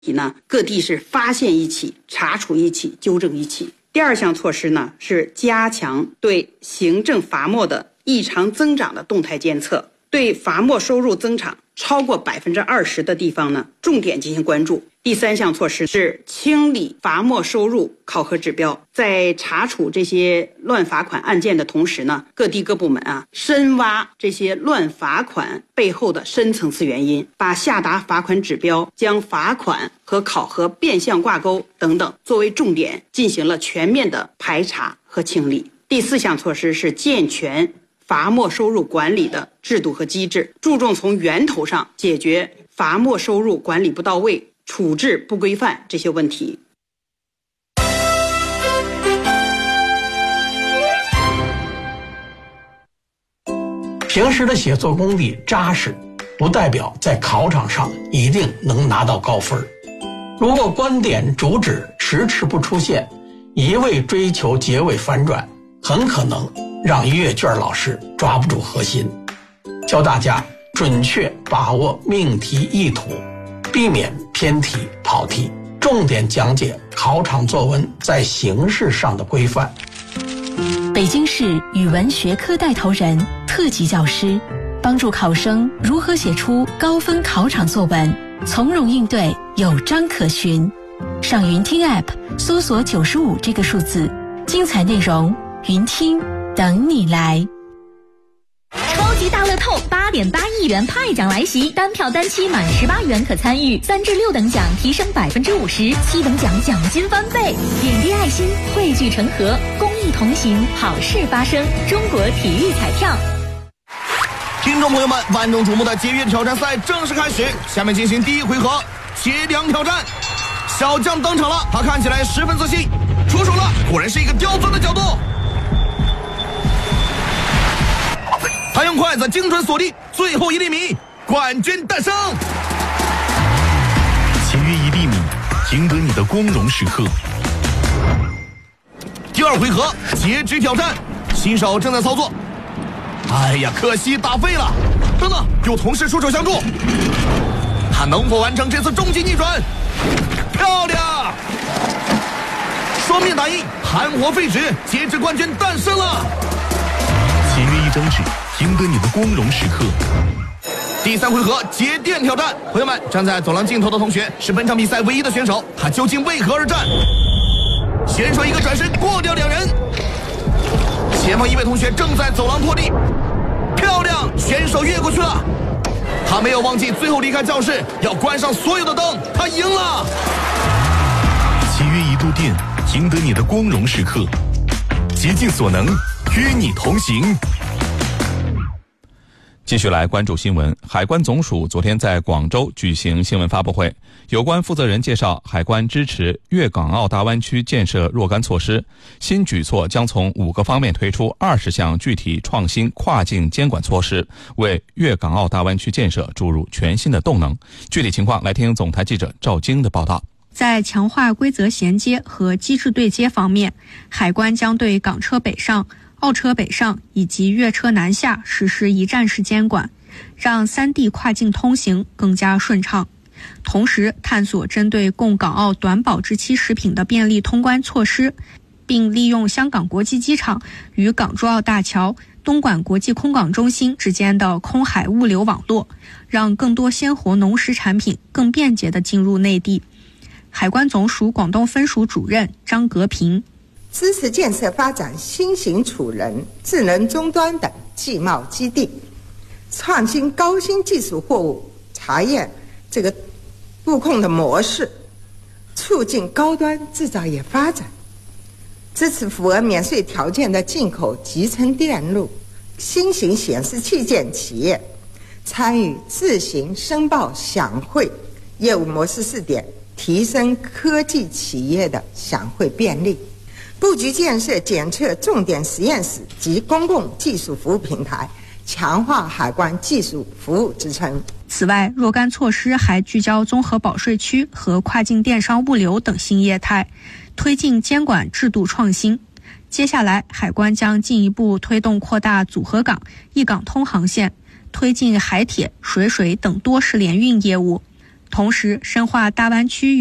呢，各地是发现一起、查处一起、纠正一起。第二项措施呢，是加强对行政罚没的异常增长的动态监测，对罚没收入增长超过20%的地方呢，重点进行关注。第三项措施是清理罚没收入考核指标，在查处这些乱罚款案件的同时呢，各地各部门深挖这些乱罚款背后的深层次原因，把下达罚款指标、将罚款和考核变相挂钩等等作为重点，进行了全面的排查和清理。第四项措施是健全罚没收入管理的制度和机制，注重从源头上解决罚没收入管理不到位、处置不规范这些问题。 平时的写作功底扎实，不代表在考场上一定能拿到高分。如果观点主旨迟迟不出现，一味追求结尾反转，很可能让阅卷老师抓不住核心。教大家准确把握命题意图，避免偏题跑题，重点讲解考场作文在形式上的规范。 北京市语文学科带头人、特级教师，帮助考生如何写出高分考场作文，从容应对，有章可循。上云听 App 搜索95这个数字，精彩内容云听等你来。 超级大乐透8.8亿元派奖来袭，单票单期满18元可参与，3至6等奖提升50%，7等奖奖金翻倍。点滴爱心，汇聚成河，公益同行，好事发生。中国体育彩票。 听众朋友们，万众瞩目的节约挑战赛正式开始，下面进行第一回合节粮挑战。小将登场了，他看起来十分自信，出手了，果然是一个刁钻的角度。他用筷子精准锁定最后1厘米，冠军诞生。 节约1厘米，赢得你的光荣时刻。 第二回合截肢挑战，新手正在操作。哎呀，可惜打废了。等等，有同事出手相助，他能否完成这次终极逆转？漂亮！双面打印，含活废纸，截肢冠军诞生了。 节约1张纸，赢得你的光荣时刻。 第三回合节电挑战，朋友们，站在走廊尽头的同学是本场比赛唯一的选手，他究竟为何而战？选手一个转身过掉2人，前方一位同学正在走廊拖地，漂亮，选手越过去了。他没有忘记最后离开教室要关上所有的灯，他赢了。 节约1度电，赢得你的光荣时刻。竭尽所能，与你同行。 继续来关注新闻。海关总署昨天在广州举行新闻发布会，有关负责人介绍，海关支持粤港澳大湾区建设若干措施，新举措将从5个方面推出20项具体创新跨境监管措施，为粤港澳大湾区建设注入全新的动能。具体情况来听总台记者赵晶的报道。 在强化规则衔接和机制对接方面，海关将对港车北上、澳车北上以及粤车南下实施一站式监管，让3地跨境通行更加顺畅。同时探索针对供港澳短保质期食品的便利通关措施，并利用香港国际机场与港珠澳大桥、东莞国际空港中心之间的空海物流网络，让更多鲜活农食产品更便捷地进入内地。海关总署广东分署主任张格平， 支持建设发展新型储能、智能终端等技贸基地，创新高新技术货物查验这个布控的模式，促进高端制造业发展，支持符合免税条件的进口集成电路、新型显示器件企业参与自行申报享汇业务模式试点，提升科技企业的享汇便利，布局建设检测重点实验室及公共技术服务平台，强化海关技术服务支撑。 此外，若干措施还聚焦综合保税区和跨境电商物流等新业态，推进监管制度创新。接下来，海关将进一步推动扩大组合港、一港通航线，推进海铁、水等多式联运业务。 同时深化大湾区